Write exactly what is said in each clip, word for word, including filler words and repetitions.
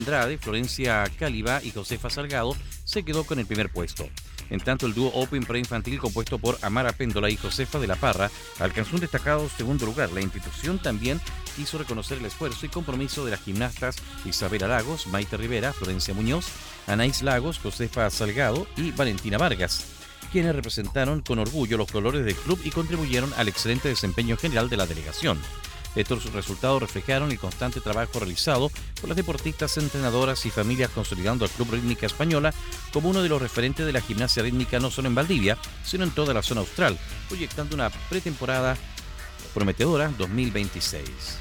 Andrade, Florencia Cáliba y Josefa Salgado se quedó con el primer puesto. En tanto, el dúo Open Preinfantil compuesto por Amara Péndola y Josefa de la Parra alcanzó un destacado segundo lugar. La institución también quiso reconocer el esfuerzo y compromiso de las gimnastas Isabela Lagos, Maite Rivera, Florencia Muñoz, Anaís Lagos, Josefa Salgado y Valentina Vargas, quienes representaron con orgullo los colores del club y contribuyeron al excelente desempeño general de la delegación. Estos resultados reflejaron el constante trabajo realizado por las deportistas, entrenadoras y familias, consolidando al Club Rítmica Española como uno de los referentes de la gimnasia rítmica no solo en Valdivia, sino en toda la zona austral, proyectando una pretemporada prometedora dos mil veintiséis.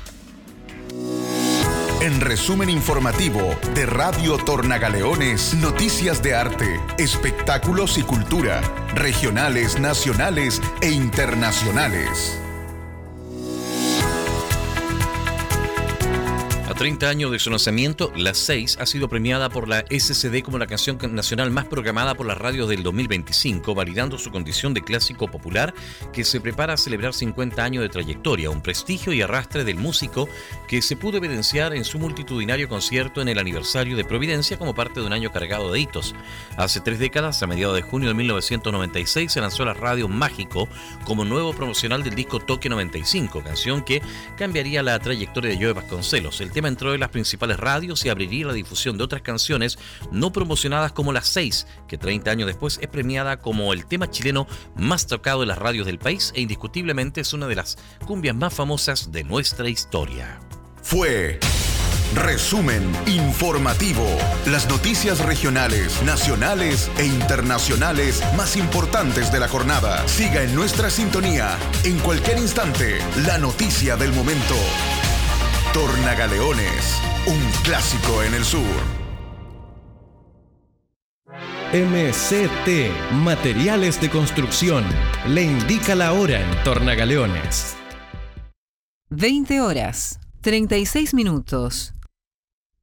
En resumen informativo de Radio Tornagaleones, noticias de arte, espectáculos y cultura, regionales, nacionales e internacionales. A treinta años de su lanzamiento, La seis ha sido premiada por la S C D como la canción nacional más programada por las radios del dos mil veinticinco, validando su condición de clásico popular que se prepara a celebrar cincuenta años de trayectoria, un prestigio y arrastre del músico que se pudo evidenciar en su multitudinario concierto en el aniversario de Providencia como parte de un año cargado de hitos. Hace tres décadas, a mediados de junio de mil novecientos noventa y seis, se lanzó la radio Mágico como nuevo promocional del disco Toque noventa y cinco, canción que cambiaría la trayectoria de Joe Vasconcelos. El tema entró en las principales radios y abriría la difusión de otras canciones no promocionadas como La seis, que treinta años después es premiada como el tema chileno más tocado en las radios del país e indiscutiblemente es una de las cumbias más famosas de nuestra historia. Fue Resumen Informativo. Las noticias regionales, nacionales e internacionales más importantes de la jornada. Siga en nuestra sintonía. En cualquier instante, la noticia del momento. Tornagaleones, un clásico en el sur. M C T, Materiales de Construcción, le indica la hora en Tornagaleones. veinte horas, treinta y seis minutos.